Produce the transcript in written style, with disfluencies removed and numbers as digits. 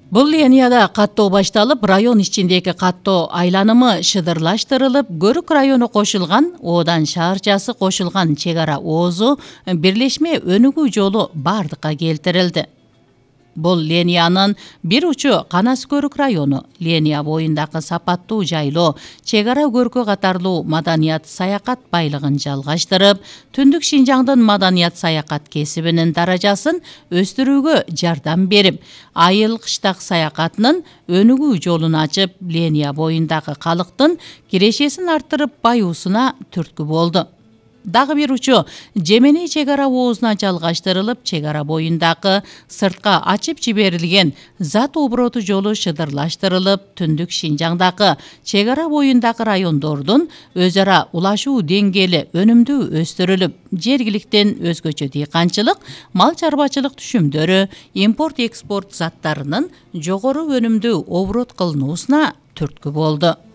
Бул линияда каттоо башталып, район ичиндеги каттоо айланымы шыдырлаштырылып, Көрүк району кошулган, одан шаарчасы кошулган чек ара оозу бирлешме өнүгүү жолу бардыкка келтирилди. Бул линиянын бир учу Канас Көрүк району, линия боюндагы сапаттуу жайлоо, чек ара көркө катарлуу маданият саякат байлыгын жалгаштырып, Түндүк Шинжаңдын маданият саякат кесибинин даражасын өстүрүүгө жардам берип, айыл кыштак саякатынын өнүгүү жолун ачып, линия боюндагы калктын кирешесин арттырып, баюусуна түрткү болду. Дагы бир учу Жемени чек ара оозуна жалгаштырылып, чек ара боюндагы сыртка ачып жиберилген зат обороту жолу шыдырлаштырылып, Түндүк Шинжаңдагы чек ара боюндагы райондордун өз ара улашуу деңгээли өнүмдүү өстүрүлүп, жергиликтен өзгөчө дыйканчылык, мал чарбачылык түшүмдөрү, импорт-экспорт заттарынын жогору өнүмдүү оборот кылынуусуна түрткү болду.